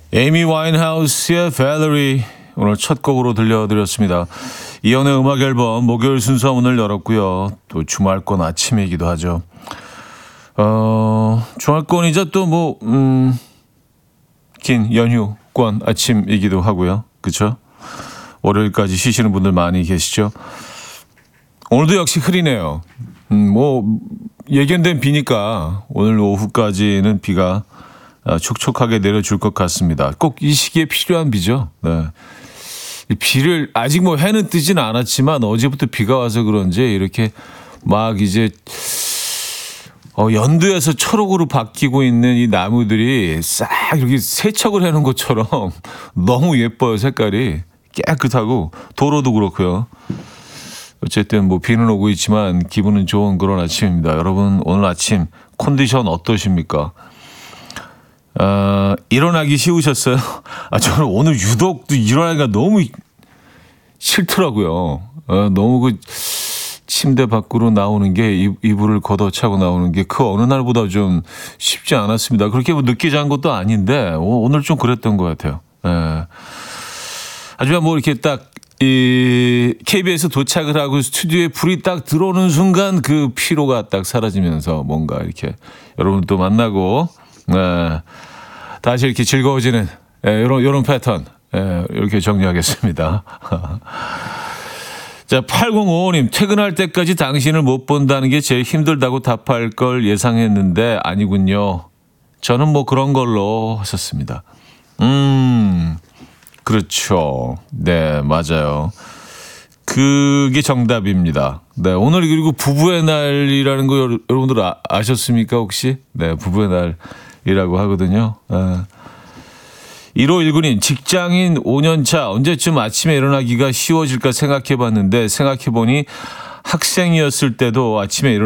에이미 와인하우스의 Valerie 오늘 첫 곡으로 들려드렸습니다. 이연의 음악 앨범 목요일 순서 문을 열었고요. 또 주말권 아침이기도 하죠. 주말권이자 또 긴 연휴권 아침이기도 하고요. 그렇죠? 월요일까지 쉬시는 분들 많이 계시죠? 오늘도 역시 흐리네요. 예견된 비니까 오늘 오후까지는 비가 촉촉하게 내려줄 것 같습니다. 꼭 이 시기에 필요한 비죠. 네. 이 비를 아직 해는 뜨진 않았지만 어제부터 비가 와서 그런지 이렇게 막 이제 연두에서 초록으로 바뀌고 있는 이 나무들이 싹 이렇게 세척을 해놓은 것처럼 너무 예뻐요. 색깔이 깨끗하고 도로도 그렇고요. 어쨌든 비는 오고 있지만 기분은 좋은 그런 아침입니다. 여러분 오늘 아침 컨디션 어떠십니까? 일어나기 쉬우셨어요? 저는 오늘 유독 일어나기가 너무 싫더라고요. 너무 침대 밖으로 나오는 게 이불을 걷어차고 나오는 게 그 어느 날보다 좀 쉽지 않았습니다. 그렇게 늦게 잔 것도 아닌데 오늘 좀 그랬던 것 같아요. 하지만 이렇게 딱 이 KBS 도착을 하고 스튜디오에 불이 딱 들어오는 순간 그 피로가 딱 사라지면서 뭔가 이렇게 여러분도 만나고 다시 이렇게 즐거워지는 이런 패턴 이렇게 정리하겠습니다. 자, 8055님 퇴근할 때까지 당신을 못 본다는 게 제일 힘들다고 답할 걸 예상했는데 아니군요. 저는 그런 걸로 하셨습니다. 그렇죠. 네, 맞아요. 그게 정답입니다. 네, 오늘 그리고 부부의 날이라는 거 여러분들 아셨습니까 혹시? 네, 부부의 날이라고 하거든요. 1519님 직장인 5년차 언제쯤 아침에 일어나기가 쉬워질까 생각해봤는데 생각해보니 학생이었을 때도 아침에